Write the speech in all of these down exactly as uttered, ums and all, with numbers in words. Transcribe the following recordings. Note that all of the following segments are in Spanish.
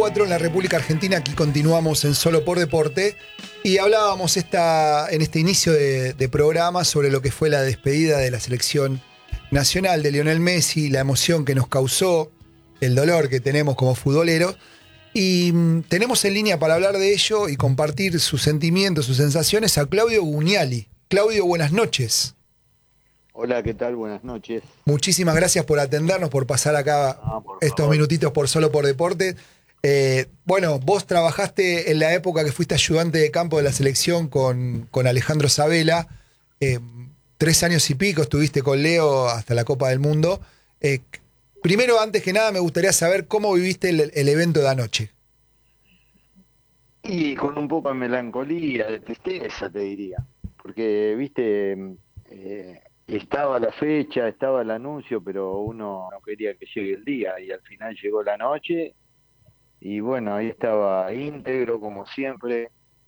cuatro en la República Argentina. Aquí continuamos en Solo por Deporte y hablábamos esta, en este inicio de, de programa sobre lo que fue la despedida de la selección nacional de Lionel Messi, la emoción que nos causó, el dolor que tenemos como futboleros. Y mm, tenemos en línea para hablar de ello y compartir sus sentimientos, sus sensaciones a Claudio Gugnali. Claudio, buenas noches. Hola, ¿qué tal? Buenas noches. Muchísimas gracias por atendernos, por pasar acá Ah, por estos favor. minutitos por Solo por Deporte. Eh, bueno, vos trabajaste en la época que fuiste ayudante de campo de la selección con, con Alejandro Sabela. Eh, tres años y pico estuviste con Leo hasta la Copa del Mundo. Eh, primero, antes que nada, me gustaría saber cómo viviste el, el evento de anoche. Y con un poco de melancolía, de tristeza, te diría. Porque, viste, eh, estaba la fecha, estaba el anuncio, pero uno no quería que llegue el día. Y al final llegó la noche. Y bueno, ahí estaba íntegro, como siempre,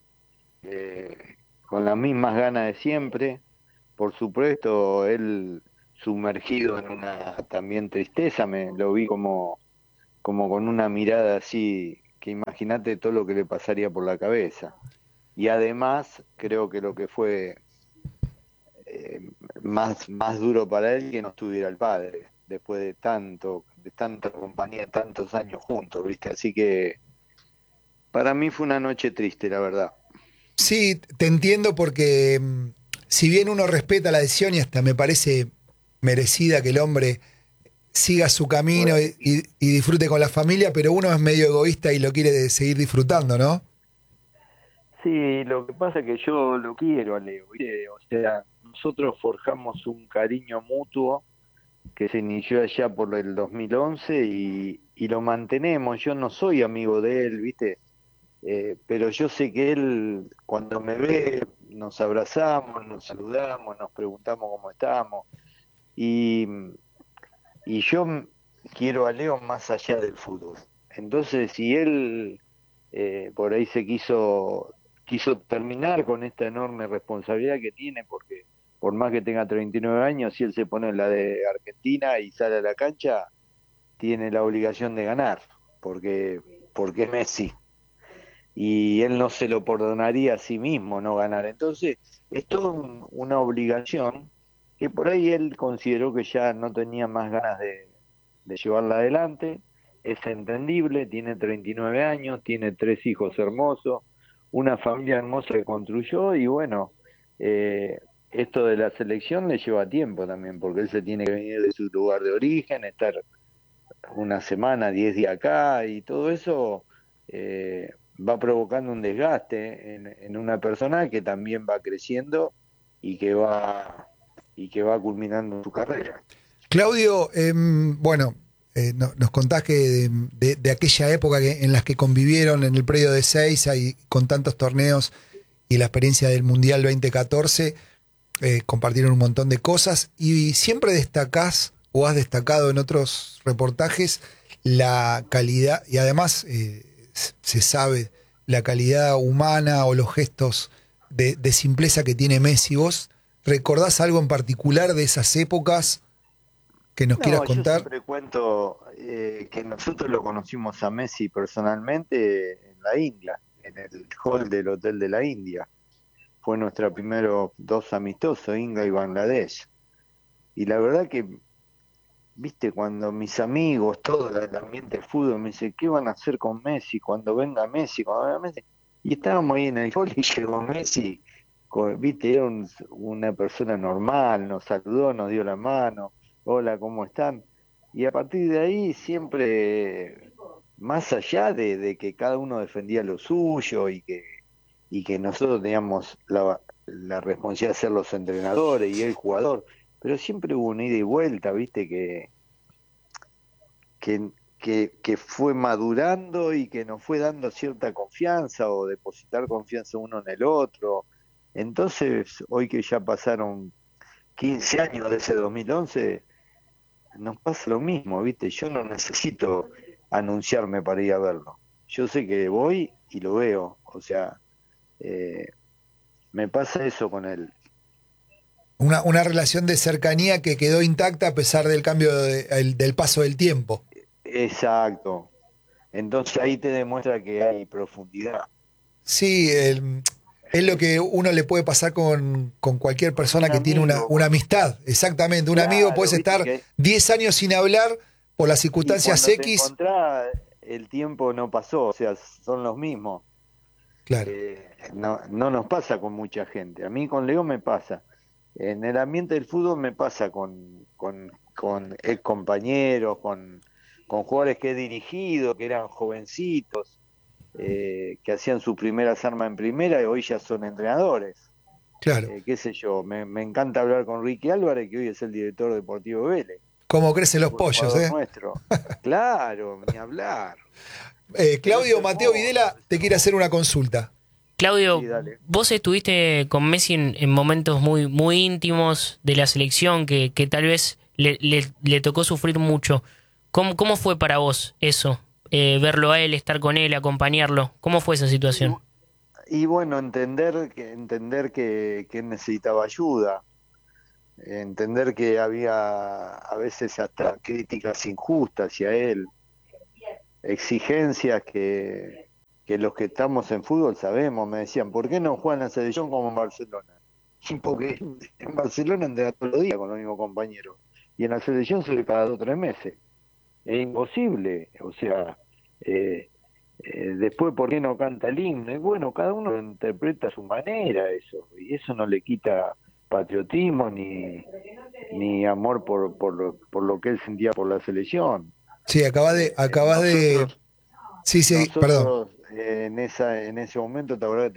eh, con las mismas ganas de siempre. Por supuesto, él sumergido en una también tristeza, me lo vi como, como con una mirada así, que imagínate todo lo que le pasaría por la cabeza. Y además, creo que lo que fue eh, más, más duro para él que no estuviera el padre, después de tanto, de tanta compañía, tantos años juntos, ¿viste? Así que para mí fue una noche triste, la verdad. Sí, te entiendo porque mm, si bien uno respeta la decisión y hasta me parece merecida que el hombre siga su camino y, y- y disfrute con la familia, pero uno es medio egoísta y lo quiere de seguir disfrutando, ¿no? Sí, lo que pasa es que yo lo quiero a Leo, ¿viste? O sea, nosotros forjamos un cariño mutuo que se inició allá por el dos mil once y, y lo mantenemos. Yo no soy amigo de él, ¿viste? Eh, pero yo sé que él, cuando me ve, nos abrazamos, nos saludamos, nos preguntamos cómo estamos. Y, y yo m- quiero a Leo más allá del fútbol. Entonces, si él eh, por ahí se quiso, quiso terminar con esta enorme responsabilidad que tiene, porque por más que tenga treinta y nueve años, si él se pone en la de Argentina y sale a la cancha, tiene la obligación de ganar, porque, porque es Messi y él no se lo perdonaría a sí mismo no ganar. Entonces, es toda un- una obligación que por ahí él consideró que ya no tenía más ganas de, de llevarla adelante. Es entendible, tiene treinta y nueve años, tiene tres hijos hermosos, una familia hermosa que construyó y bueno, eh, esto de la selección le lleva tiempo también, porque él se tiene que venir de su lugar de origen, estar una semana, diez días acá y todo eso eh, va provocando un desgaste en, en una persona que también va creciendo y que va y que va culminando su carrera. Claudio, em, bueno, eh, no- nos contás que de, de- de aquella época que- en las que convivieron en el predio de Seiza y con tantos torneos y la experiencia del Mundial veinte catorce, eh, compartieron un montón de cosas y siempre destacás o has destacado en otros reportajes la calidad y además eh, s- se sabe la calidad humana o los gestos de, de simpleza que tiene Messi. ¿Vos recordás algo en particular de esas épocas que nos quieras No, yo contar? siempre cuento eh, que nosotros lo conocimos a Messi personalmente en la India, en el hall del Hotel de la India. Fue nuestro primero dos amistosos, India y Bangladesh. Y la verdad que viste, cuando mis amigos, todo el ambiente de fútbol, me dice, ¿qué van a hacer con Messi cuando venga Messi? Cuando venga Messi? Y estábamos ahí en el gol y llegó Messi, con- viste, era un- una persona normal, nos saludó, nos dio la mano, hola, ¿cómo están? Y a partir de ahí siempre, más allá de, de que cada uno defendía lo suyo y que, y que nosotros teníamos la, la responsabilidad de ser los entrenadores y el jugador, pero siempre hubo una ida y vuelta, viste, que, que, que, que fue madurando y que nos fue dando cierta confianza o depositar confianza uno en el otro. Entonces, hoy que ya pasaron quince años de ese dos mil once, nos pasa lo mismo, viste, yo no necesito anunciarme para ir a verlo. Yo sé que voy y lo veo, o sea, eh, me pasa eso con él. Una, una relación de cercanía que quedó intacta a pesar del cambio de- el- del paso del tiempo. Exacto. Entonces ahí te demuestra que hay profundidad. Sí, el- es lo que uno le puede pasar con, con cualquier Con persona un que tiene una, amigo, una con- amistad, exactamente. Un amigo claro, puedes viste estar que diez años sin hablar por las y circunstancias cuando te X. encontrás el tiempo no pasó, o sea, son los mismos. Claro, Eh, no, no nos pasa con mucha gente. A mí con Leo me pasa. En el ambiente del fútbol me pasa con, con, con ex compañeros, con, con jugadores que he dirigido, que eran jovencitos, eh, que hacían sus primeras armas en primera y hoy ya son entrenadores. claro. Eh, qué sé yo, me, me encanta hablar con Ricky Álvarez, que hoy es el director deportivo de Vélez, Cómo crecen que los fue pollos, jugador ¿eh? nuestro. Claro, ni hablar. Eh, Pero es Claudio Mateo hermoso, Videla es te quiere hacer hermoso. una consulta. Claudio, Sí, dale. vos estuviste con Messi en, en momentos muy, muy íntimos de la selección que, que tal vez le, le- le tocó sufrir mucho. ¿Cómo, cómo fue para vos eso? Eh, verlo a él, estar con él, acompañarlo. ¿Cómo fue esa Y, situación? y bueno, entender que, entender que, que él necesitaba ayuda, entender que había a veces hasta críticas injustas hacia él, exigencias que, que los que estamos en fútbol sabemos. Me decían, ¿por qué no juegan en la selección como en Barcelona? Y porque en Barcelona entrena todos los días con los mismos compañeros, y en la selección se ve cada dos o tres meses. Es imposible, o sea, eh, eh, después, ¿por qué no canta el himno? Y bueno, cada uno lo interpreta a su manera eso, y eso no le quita patriotismo ni, ni amor por, por, lo, por lo que él sentía por la selección. Sí, acabas de, Eh, acabas de. nosotros, Sí, sí, perdón. nosotros eh, en esa, en ese momento, te acordás